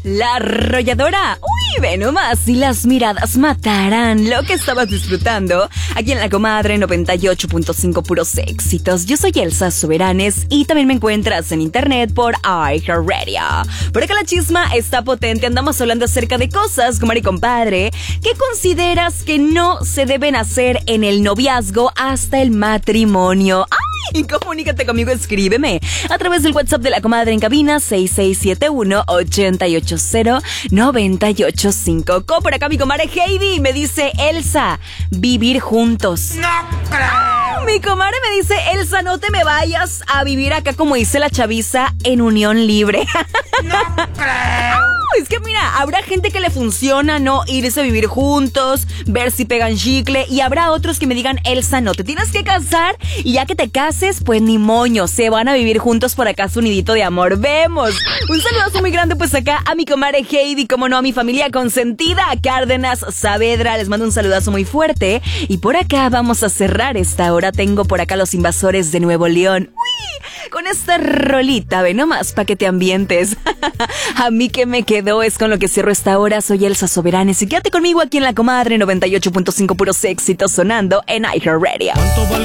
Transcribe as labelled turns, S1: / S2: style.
S1: La arrolladora. Uy, ve nomás, y las miradas matarán lo que estabas disfrutando aquí en La Comadre 98.5 puros éxitos. Yo soy Elsa Soberanes y también me encuentras en internet por iHeartRadio. Por acá la chisma está potente. Andamos hablando acerca de cosas, comadre y compadre, que consideras que no se deben hacer en el noviazgo hasta el matrimonio. ¡Ay! Comunícate conmigo, escríbeme a través del WhatsApp de La Comadre en cabina 6671-880-985. Por acá mi comadre Heidi me dice: Elsa, vivir juntos.
S2: ¡No creo!
S1: Mi comadre me dice: Elsa, no te me vayas a vivir acá, como dice la chaviza, en unión libre.
S2: ¡No creo!
S1: Es que mira, habrá gente que le funciona, ¿no? Irse a vivir juntos, ver si pegan chicle, y habrá otros que me digan: Elsa, no, te tienes que casar y ya que te cases, pues ni moño, se van a vivir juntos por acá su nidito de amor. ¡Vemos! Un saludazo muy grande pues acá a mi comadre Heidi, como no, a mi familia consentida, a Cárdenas, Saavedra, les mando un saludazo muy fuerte. Y por acá vamos a cerrar esta hora. Tengo por acá Los Invasores de Nuevo León. ¡Uy! Con esta rolita, ve nomás pa' que te ambientes. A mí que me quedó es con lo que cierro esta hora. Soy Elsa Soberanes y quédate conmigo aquí en La Comadre 98.5 puros éxitos sonando en iHeartRadio.